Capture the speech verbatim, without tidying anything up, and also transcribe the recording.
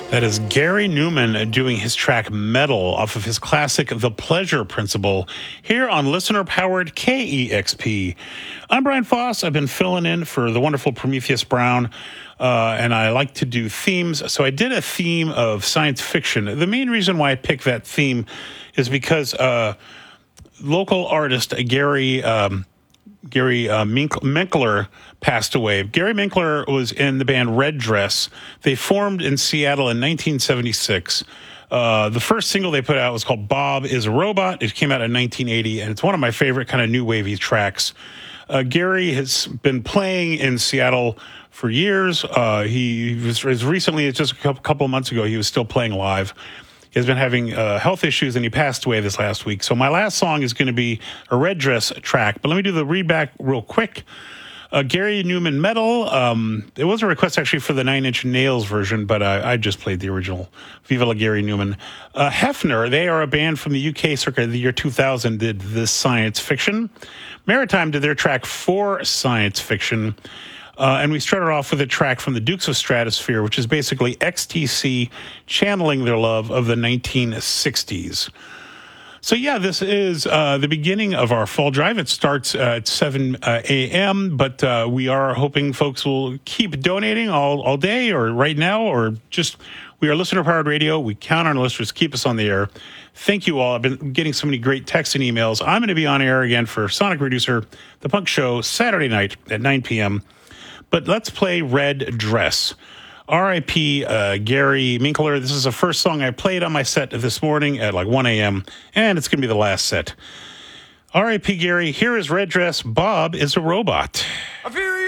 That is Gary Newman doing his track Metal off of his classic The Pleasure Principle here on listener-powered K E X P. I'm Brian Foss. I've been filling in for the wonderful Prometheus Brown, uh, and I like to do themes. So I did a theme of science fiction. The main reason why I picked that theme is because uh, local artist Gary... Um, Gary uh, Minkler passed away. Gary Minkler was in the band Red Dress. They formed in Seattle in nineteen seventy-six. Uh, the first single they put out was called Bob is a Robot. It came out in nineteen eighty, and it's one of my favorite kind of new wavy tracks. Uh, Gary has been playing in Seattle for years. Uh, he was as recently as just a couple of months ago, he was still playing live. He has been having uh, health issues, and he passed away this last week. So my last song is going to be a Red Dress track. But let me do the read back real quick. Uh, Gary Newman Metal. Um, it was a request, actually, for the Nine Inch Nails version, but I, I just played the original. Viva la Gary Newman. Uh, Hefner, they are a band from the U K circa the year two thousand, did this science fiction. Maritime did their track for science fiction. Uh, and we started off with a track from the Dukes of Stratosphere, which is basically X T C channeling their love of the nineteen sixties. So, yeah, this is uh, the beginning of our fall drive. It starts uh, at seven a.m., but uh, we are hoping folks will keep donating all, all day or right now, or just we are listener-powered radio. We count on our listeners to keep us on the air. Thank you all. I've been getting so many great texts and emails. I'm going to be on air again for Sonic Reducer, The Punk Show, Saturday night at nine p.m., but let's play Red Dress. R I P Uh, Gary Minkler. This is the first song I played on my set this morning at like one a.m., and it's going to be the last set. R I P Gary. Here is Red Dress. Bob is a Robot. A very